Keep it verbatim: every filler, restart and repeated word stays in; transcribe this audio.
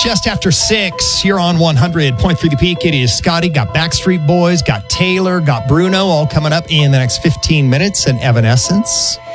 Just after six, you're on one hundred point three The Peak. It is Scotty, got Backstreet Boys, got Taylor, got Bruno, all coming up in the next fifteen minutes, and Evanescence.